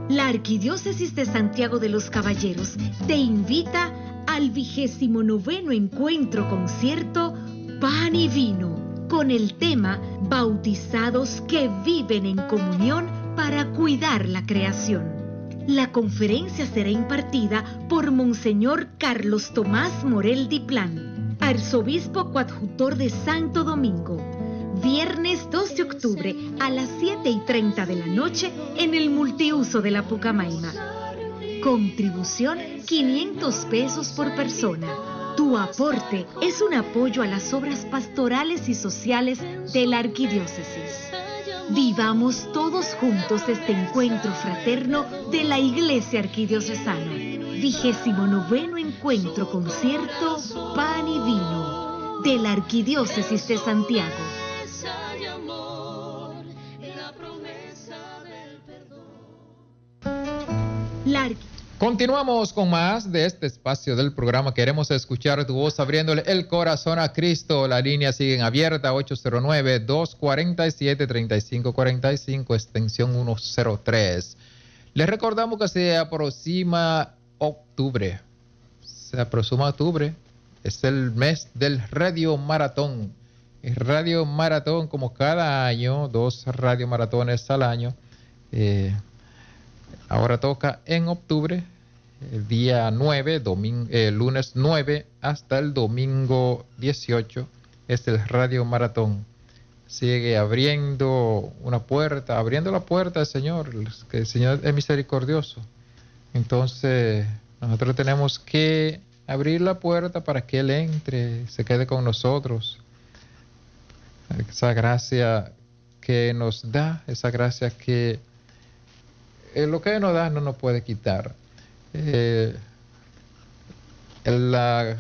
La Arquidiócesis de Santiago de los Caballeros te invita al 29º Encuentro Concierto Pan y Vino, con el tema Bautizados que viven en comunión para cuidar la creación. La conferencia será impartida por Monseñor Carlos Tomás Morel Diplán, arzobispo coadjutor de Santo Domingo. Viernes 2 de octubre a las 7:30 de la noche en el multiuso de la Pucamaima. Contribución 500 pesos por persona. Tu aporte es un apoyo a las obras pastorales y sociales de la Arquidiócesis. Vivamos todos juntos este encuentro fraterno de la Iglesia Arquidiocesana. 29º Encuentro Concierto Pan y Vino de la Arquidiócesis de Santiago. Continuamos con más de este espacio del programa. Queremos escuchar tu voz abriéndole el corazón a Cristo. Las líneas siguen abiertas, 809-247-3545, extensión 103. Les recordamos que se aproxima octubre. Es el mes del Radio Maratón. El Radio Maratón, como cada año, 2 Radio Maratones al año. Ahora toca en octubre, el día 9, lunes 9 hasta el domingo 18, es el Radio Maratón. Sigue abriendo la puerta del Señor, que el Señor es misericordioso. Entonces, nosotros tenemos que abrir la puerta para que Él entre, se quede con nosotros. Esa gracia que nos da, esa gracia que lo que nos da no nos puede quitar. La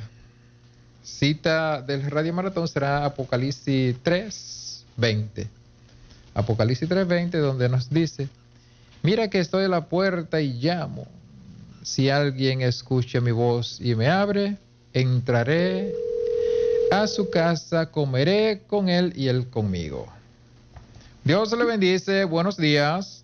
cita del Radio Maratón será Apocalipsis 3:20. Apocalipsis 3:20, donde nos dice: mira que estoy a la puerta y llamo. Si alguien escucha mi voz y me abre, entraré a su casa, comeré con él y él conmigo. Dios le bendice. Buenos días.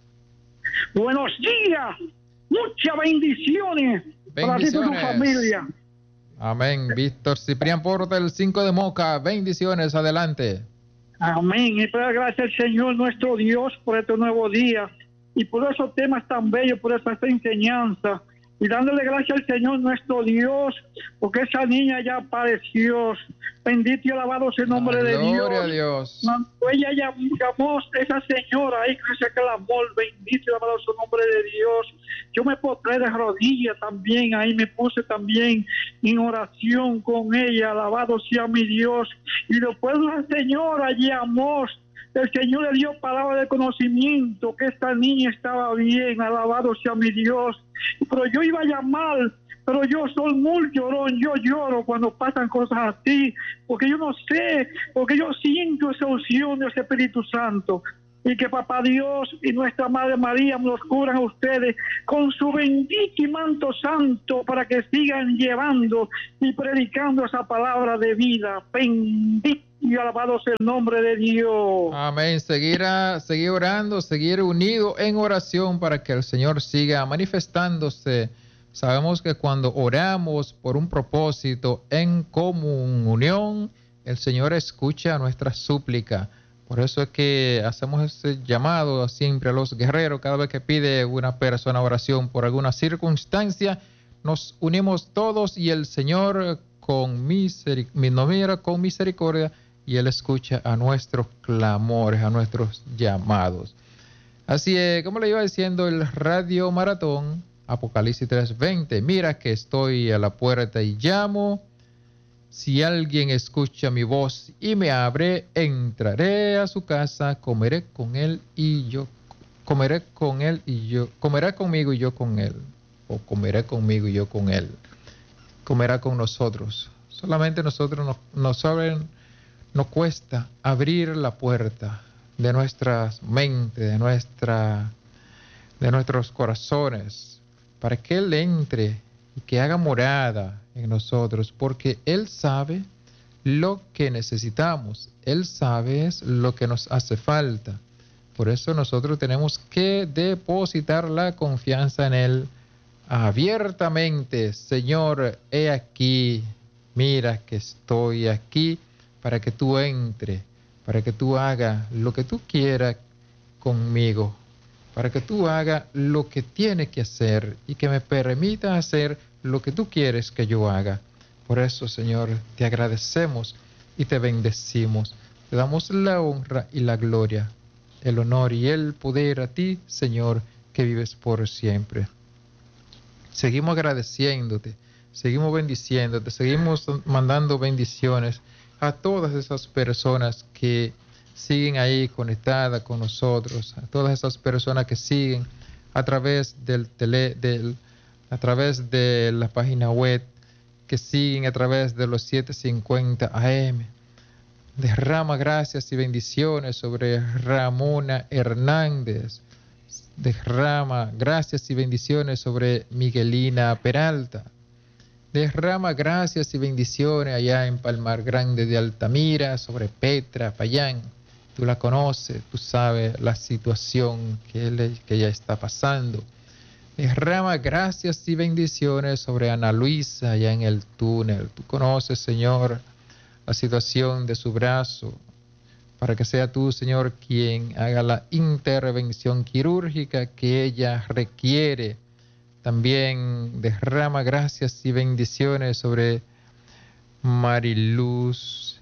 Buenos días, muchas bendiciones para ti y tu familia. Amén. Víctor Ciprián Porta, el 5 de Moca, bendiciones, adelante. Amén. Y dar gracias al Señor nuestro Dios por este nuevo día y por esos temas tan bellos, por esa enseñanza. Y dándole gracias al Señor nuestro Dios, porque esa niña ya apareció. Bendito y alabado sea el nombre de Dios. Gloria a Dios. Ella llamó a esa señora ahí, que se clamó, bendito y alabado sea el nombre de Dios. Yo me postré de rodillas también, ahí me puse también en oración con ella, alabado sea mi Dios. Y después la señora llamó, el Señor le dio palabra de conocimiento, que esta niña estaba bien, alabado sea mi Dios. Pero yo iba a llamar, pero yo soy muy llorón, yo lloro cuando pasan cosas así, porque yo no sé, porque yo siento esa unción de ese Espíritu Santo. Y que Papá Dios y nuestra Madre María nos cubran a ustedes con su bendito y manto santo para que sigan llevando y predicando esa palabra de vida. Bendito y alabado sea el nombre de Dios. Amén. Seguir orando, seguir unido en oración para que el Señor siga manifestándose. Sabemos que cuando oramos por un propósito en comunión, el Señor escucha nuestra súplica. Por eso es que hacemos ese llamado siempre a los guerreros. Cada vez que pide una persona oración por alguna circunstancia, nos unimos todos y el Señor nos mira con misericordia y Él escucha a nuestros clamores, a nuestros llamados. Así es, como le iba diciendo, el Radio Maratón, Apocalipsis 3:20. Mira que estoy a la puerta y llamo. Si alguien escucha mi voz y me abre, entraré a su casa, comeré con él y yo, comerá conmigo y yo con él, o comeré conmigo y yo con él, comerá con nosotros. Solamente nosotros nos cuesta abrir la puerta de nuestras mentes, de nuestros corazones, para que Él entre y que haga morada en nosotros, porque Él sabe lo que necesitamos, Él sabe lo que nos hace falta. Por eso nosotros tenemos que depositar la confianza en Él abiertamente. Señor, he aquí, mira que estoy aquí para que tú entre, para que tú hagas lo que tú quieras conmigo, para que tú hagas lo que tienes que hacer y que me permita hacer lo que tú quieres que yo haga. Por eso, Señor, te agradecemos y te bendecimos. Te damos la honra y la gloria, el honor y el poder a ti, Señor, que vives por siempre. Seguimos agradeciéndote, seguimos bendiciéndote, seguimos mandando bendiciones a todas esas personas que siguen ahí conectadas con nosotros, a todas esas personas que siguen a través a través de la página web, que siguen a través de los 750 AM. Derrama gracias y bendiciones sobre Ramona Hernández. Derrama gracias y bendiciones sobre Miguelina Peralta. Derrama gracias y bendiciones allá en Palmar Grande de Altamira, sobre Petra Payán. Tú la conoces, tú sabes la situación que ella está pasando. Derrama gracias y bendiciones sobre Ana Luisa allá en el túnel. Tú conoces, Señor, la situación de su brazo, para que sea tú, Señor, quien haga la intervención quirúrgica que ella requiere. También derrama gracias y bendiciones sobre Mariluz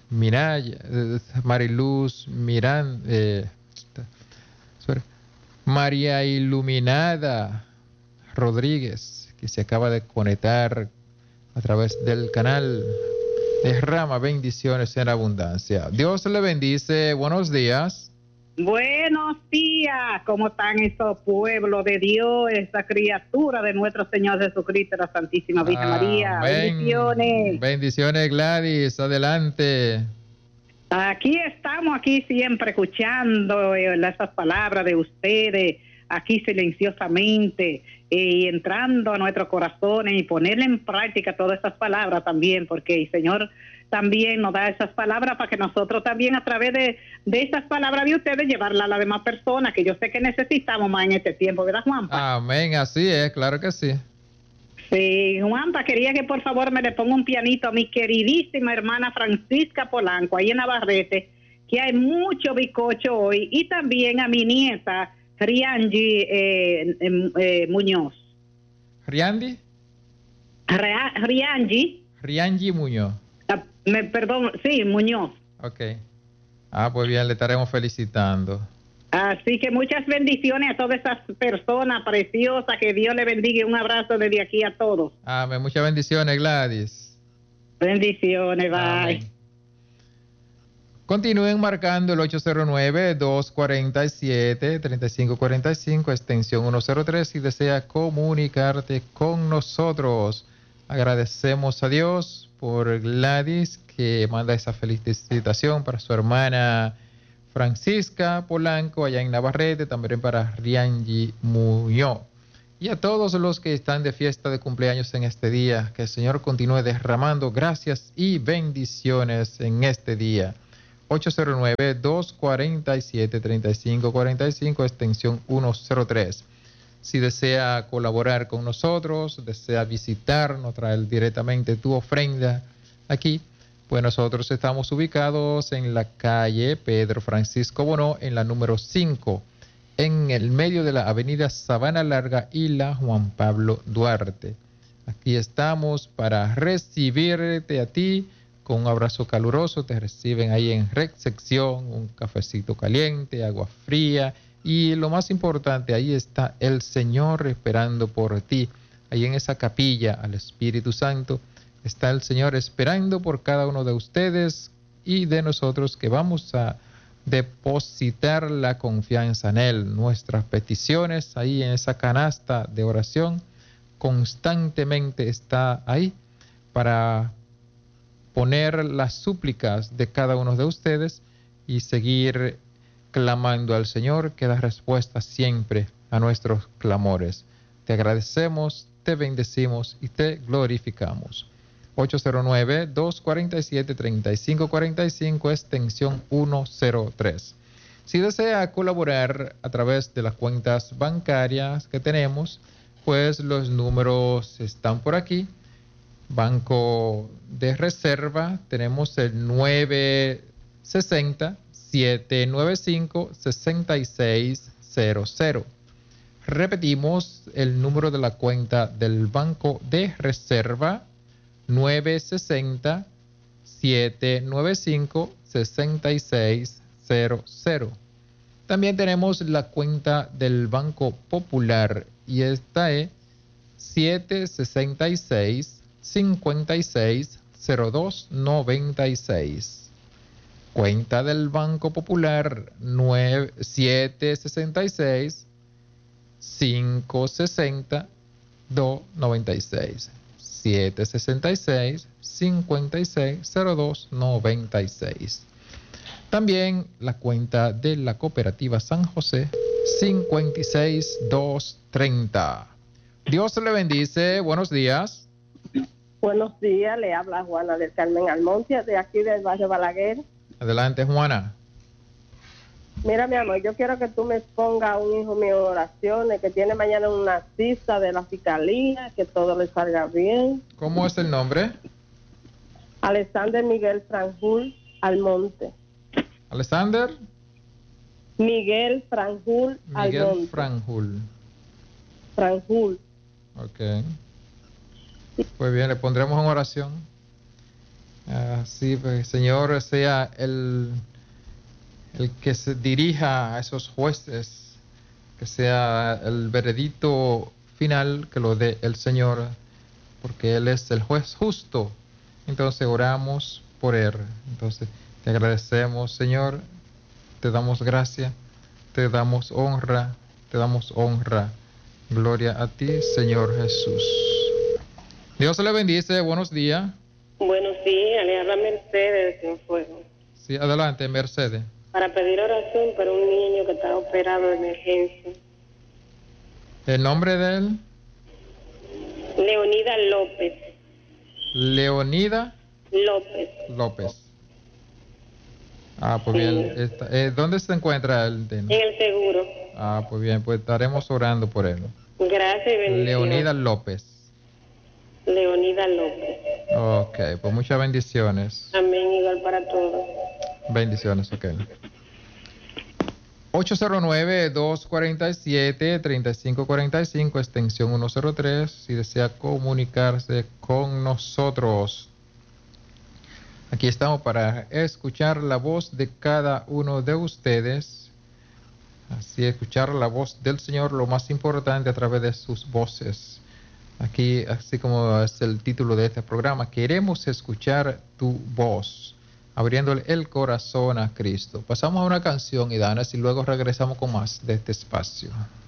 María Iluminada Rodríguez, que se acaba de conectar a través del canal. Derrama bendiciones en abundancia. Dios le bendice. Buenos días. Buenos días. ¿Cómo están esos pueblos de Dios, esa criatura de nuestro Señor Jesucristo, la Santísima Virgen María? Bendiciones. Bendiciones, Gladys. Adelante. Aquí estamos, aquí siempre escuchando esas palabras de ustedes, aquí silenciosamente, y entrando a nuestros corazones y ponerle en práctica todas esas palabras también, porque el Señor también nos da esas palabras para que nosotros también a través de esas palabras de ustedes llevarlas a las demás personas, que yo sé que necesitamos más en este tiempo, ¿verdad, Juanpa? Amén, así es, claro que sí. Sí, Juanpa, quería que por favor me le ponga un pianito a mi queridísima hermana Francisca Polanco, ahí en Navarrete, que hay mucho bizcocho hoy, y también a mi nieta Riangi Muñoz. ¿Riangi? Riangi Muñoz. Perdón, sí, Muñoz. Ok. Pues bien, le estaremos felicitando. Así que muchas bendiciones a todas esas personas preciosas, que Dios le bendiga, un abrazo desde aquí a todos. Amén, muchas bendiciones, Gladys. Bendiciones, bye. Amén. Continúen marcando el 809-247-3545, extensión 103, si desea comunicarte con nosotros. Agradecemos a Dios por Gladys, que manda esa felicitación para su hermana Francisca Polanco, allá en Navarrete, también para Riangi Muñoz. Y a todos los que están de fiesta de cumpleaños en este día, que el Señor continúe derramando gracias y bendiciones en este día. 809-247-3545, extensión 103. Si desea colaborar con nosotros, desea visitarnos, traer directamente tu ofrenda aquí, pues nosotros estamos ubicados en la calle Pedro Francisco Bonó, en la número 5, en el medio de la avenida Sabana Larga y la Juan Pablo Duarte. Aquí estamos para recibirte a ti con un abrazo caluroso. Te reciben ahí en recepción, un cafecito caliente, agua fría, y lo más importante, ahí está el Señor esperando por ti. Ahí en esa capilla al Espíritu Santo está el Señor esperando por cada uno de ustedes y de nosotros, que vamos a depositar la confianza en Él. Nuestras peticiones ahí en esa canasta de oración constantemente está ahí para poner las súplicas de cada uno de ustedes y seguir clamando al Señor, que da respuesta siempre a nuestros clamores. Te agradecemos, te bendecimos y te glorificamos. 809-247-3545, extensión 103. Si desea colaborar a través de las cuentas bancarias que tenemos, pues los números están por aquí. Banco de Reserva, tenemos el 960-795-6600. Repetimos el número de la cuenta del Banco de Reserva, 960-795-6600. También tenemos la cuenta del Banco Popular y esta es 766-560296. Cuenta del Banco Popular 766-560-296. 766-560296. También la cuenta de la Cooperativa San José, 56230. Dios le bendice. Buenos días. Buenos días, le habla Juana del Carmen Almonte, de aquí del barrio Balaguer. Adelante, Juana. Mira, mi amor, yo quiero que tú me pongas a un hijo mío en oraciones, que tiene mañana una cita de la fiscalía, que todo le salga bien. ¿Cómo es el nombre? Alexander Miguel Franjul Almonte. ¿Alexander? Miguel Franjul Almonte. Miguel Franjul. Franjul. Ok. Pues bien, le pondremos en oración. Así, pues, Señor, sea el que se dirija a esos jueces, que sea el veredicto final que lo dé el Señor, porque Él es el juez justo. Entonces oramos por Él. Entonces te agradecemos, Señor, te damos gracia, te damos honra, te damos honra. Gloria a ti, Señor Jesús. Dios le bendice. Buenos días. Buenos días, le habla Mercedes de Cienfuegos. Sí, adelante, Mercedes. Para pedir oración para un niño que está operado de emergencia. ¿El nombre de él? Leonida López. Leonida López. López. Pues bien. ¿Dónde se encuentra él? En el seguro. Pues bien, pues estaremos orando por él. Gracias y bendiciones. Leonida López. Leonida López. Ok, pues muchas bendiciones. Amén, igual para todos. Bendiciones, ok. 809-247-3545, extensión 103, si desea comunicarse con nosotros. Aquí estamos para escuchar la voz de cada uno de ustedes. Así, escuchar la voz del Señor, lo más importante a través de sus voces. Aquí, así como es el título de este programa, queremos escuchar tu voz, abriéndole el corazón a Cristo. Pasamos a una canción, Idanas, y luego regresamos con más de este espacio.